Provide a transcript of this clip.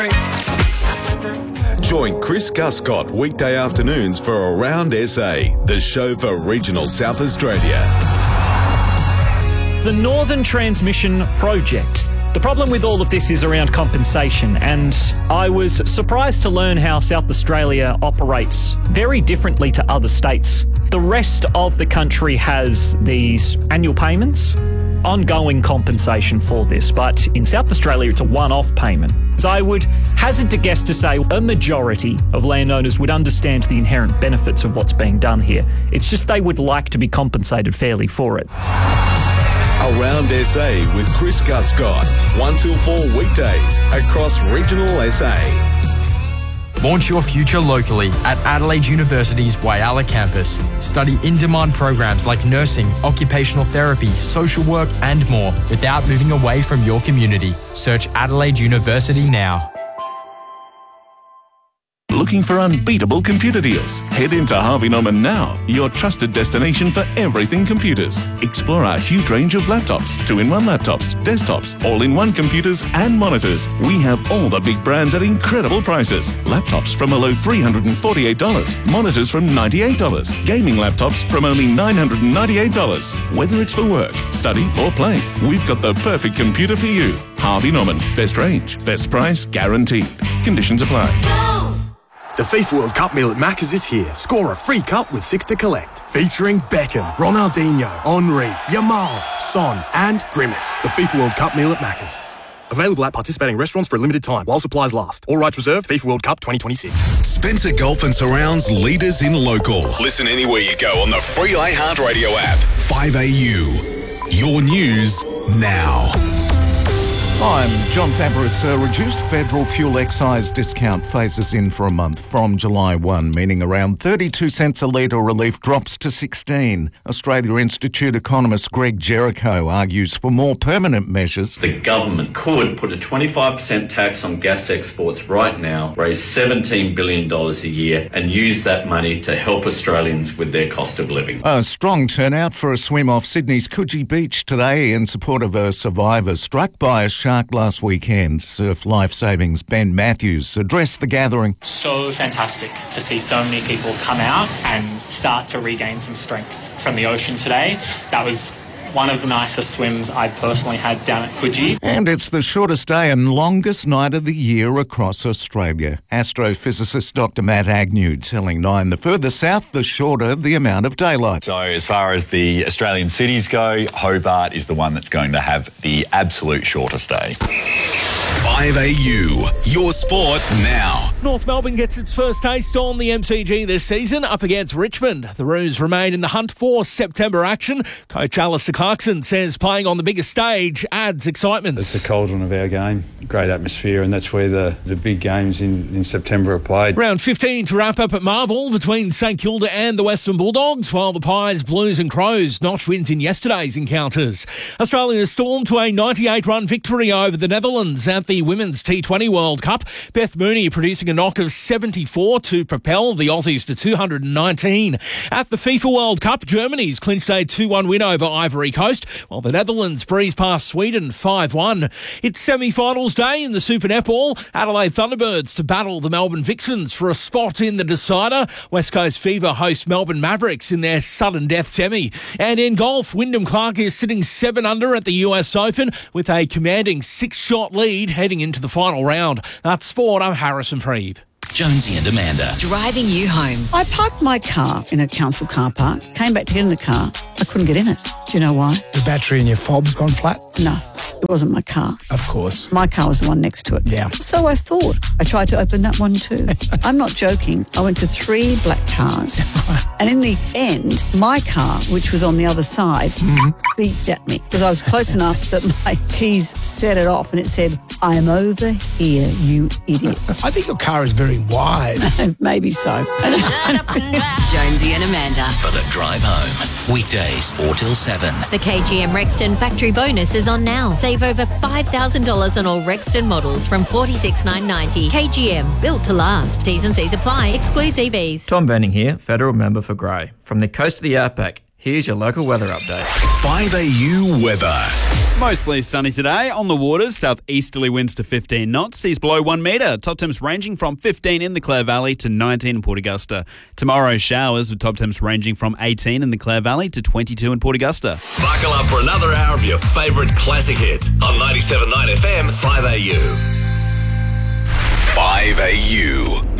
Join Chris Guscott weekday afternoons for Around SA, the show for regional South Australia. The Northern Transmission Project. The problem with all of this is around compensation, and I was surprised to learn how South Australia operates very differently to other states. The rest of the country has these annual payments, ongoing compensation for this, but in South Australia it's a one-off payment. So I would hazard to guess to say a majority of landowners would understand the inherent benefits of what's being done here. It's just they would like to be compensated fairly for it. Around SA with Chris Guscott, 1 till 4 weekdays across regional SA. Launch your future locally at Adelaide University's Whyalla campus. Study in-demand programs like nursing, occupational therapy, social work and more without moving away from your community. Search Adelaide University now. Looking for unbeatable computer deals? Head into Harvey Norman now, your trusted destination for everything computers. Explore our huge range of laptops, 2-in-1 laptops, desktops, all-in-one computers and monitors. We have all the big brands at incredible prices. Laptops from a low $348, monitors from $98, gaming laptops from only $998. Whether it's for work, study or play, we've got the perfect computer for you. Harvey Norman, best range, best price guaranteed. Conditions apply. The FIFA World Cup meal at Macca's is here. Score a free cup with 6 to collect. Featuring Beckham, Ronaldinho, Henry, Yamal, Son and Grimace. The FIFA World Cup meal at Macca's. Available at participating restaurants for a limited time while supplies last. All rights reserved. FIFA World Cup 2026. Spencer Golf and Surrounds leaders in local. Listen anywhere you go on the free iHeartRadio app. 5AU. Your news now. I'm John Fabris. A reduced federal fuel excise discount phases in for a month from July 1, meaning around 32 cents a litre relief drops to 16. Australia Institute economist Greg Jericho argues for more permanent measures. The government could put a 25% tax on gas exports right now, raise $17 billion a year and use that money to help Australians with their cost of living. A strong turnout for a swim off Sydney's Coogee Beach today in support of a survivor struck by a shark last weekend. Surf Life Savings' Ben Matthews addressed the gathering. So fantastic to see so many people come out and start to regain some strength from the ocean today. That was one of the nicest swims I personally had down at Coogee. And it's the shortest day and longest night of the year across Australia. Astrophysicist Dr. Matt Agnew telling Nine the further south, the shorter the amount of daylight. So as far as the Australian cities go, Hobart is the one that's going to have the absolute shortest day. 5AU, your sport now. North Melbourne gets its first taste on the MCG this season up against Richmond. The Roos remain in the hunt for September action. Coach Alistair Clarkson says playing on the biggest stage adds excitement. It's the cauldron of our game, great atmosphere, and that's where the big games in September are played. Round 15 to wrap up at Marvel between St Kilda and the Western Bulldogs, while the Pies, Blues and Crows notch wins in yesterday's encounters. Australia stormed to a 98-run victory over the Netherlands at the Women's T20 World Cup. Beth Mooney producing a knock of 74 to propel the Aussies to 219. At the FIFA World Cup, Germany's clinched a 2-1 win over Ivory Coast, while the Netherlands breezed past Sweden 5-1. It's semi-finals day in the Super Netball. Adelaide Thunderbirds to battle the Melbourne Vixens for a spot in the decider. West Coast Fever host Melbourne Mavericks in their sudden death semi. And in golf, Wyndham Clark is sitting 7 under at the US Open with a commanding 6-shot lead heading into the final round. That's sport. I'm Harrison Preeve. Jonesy and Amanda. Driving you home. I parked my car in a council car park, came back to get in the car. I couldn't get in it. Do you know why? The battery in your fob's gone flat? No, it wasn't my car. Of course. My car was the one next to it. Yeah. So I thought. I tried to open that one too. I'm not joking. I went to 3 black cars. And in the end, my car, which was on the other side, beeped at me because I was close enough that my keys set it off and it said, "I'm over here, you idiot." I think your car is very wise. Maybe so. Jonesy and Amanda. For the drive home. Weekdays 4 till 7. The KGM Rexton factory bonus is on now. Save over $5,000 on all Rexton models from $46,990. KGM, built to last. T's and C's apply. Excludes EVs. Tom Venning here, federal member for Grey. From the coast of the outback, here's your local weather update. 5AU weather. Mostly sunny today. On the waters, southeasterly winds to 15 knots. Seas below 1 metre. Top temps ranging from 15 in the Clare Valley to 19 in Port Augusta. Tomorrow, showers with top temps ranging from 18 in the Clare Valley to 22 in Port Augusta. Buckle up for another hour of your favourite classic hits on 97.9 FM 5AU. 5AU.